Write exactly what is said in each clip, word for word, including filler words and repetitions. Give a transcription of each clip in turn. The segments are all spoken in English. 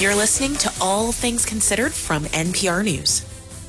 You're listening to All Things Considered from N P R News.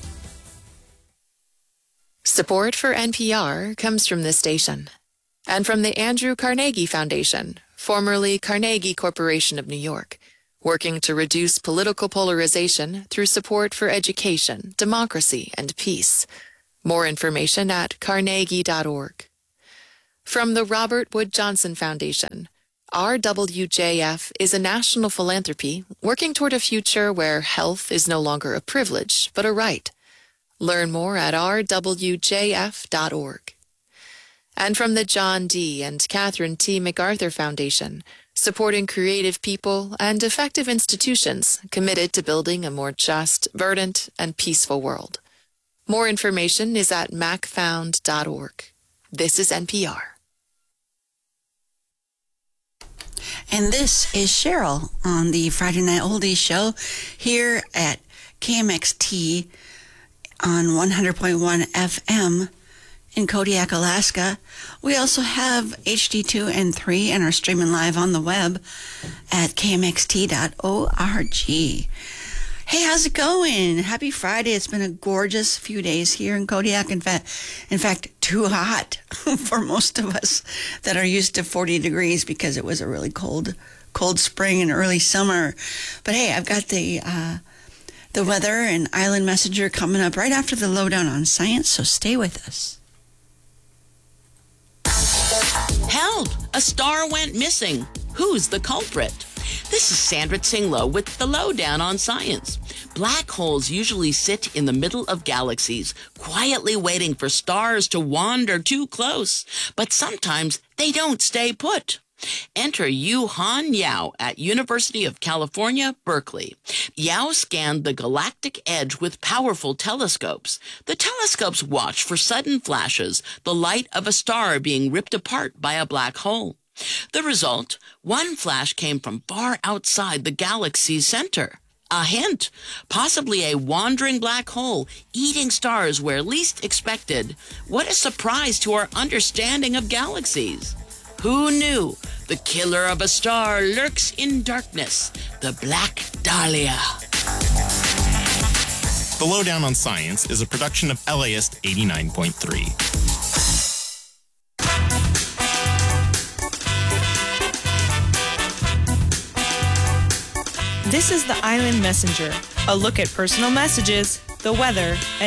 Support for N P R comes from this station and from the Andrew Carnegie Foundation, formerly Carnegie Corporation of New York, working to reduce political polarization through support for education, democracy, and peace. More information at carnegie dot org. From the Robert Wood Johnson Foundation, R W J F is a national philanthropy working toward a future where health is no longer a privilege, but a right. Learn more at r w j f dot org. And from the John D. and Catherine T. MacArthur Foundation, supporting creative people and effective institutions committed to building a more just, verdant, and peaceful world. More information is at mac found dot org. This is N P R. And this is Cheryl on the Friday Night Oldies show here at K M X T on one hundred point one F M in Kodiak, Alaska. We also have H D two and three and are streaming live on the web at k m x t dot org. Hey, how's it going? Happy Friday. It's been a gorgeous few days here in Kodiak. In fact, in fact, too hot for most of us that are used to forty degrees because it was a really cold, cold spring and early summer. But hey, I've got the uh, the weather and Island Messenger coming up right after the lowdown on science, so stay with us. Help! A star went missing. Who's the culprit? This is Sandra Tinglow with the lowdown on science. Black holes usually sit in the middle of galaxies, quietly waiting for stars to wander too close. But sometimes they don't stay put. Enter Yu-Han Yao at University of California, Berkeley. Yao scanned the galactic edge with powerful telescopes. The telescopes watch for sudden flashes, the light of a star being ripped apart by a black hole. The result, one flash came from far outside the galaxy's center. A hint, possibly a wandering black hole, eating stars where least expected. What a surprise to our understanding of galaxies. Who knew? The killer of a star lurks in darkness, the Black Dahlia. The Lowdown on Science is a production of L A ist eighty-nine point three. This is the Island Messenger, a look at personal messages, the weather,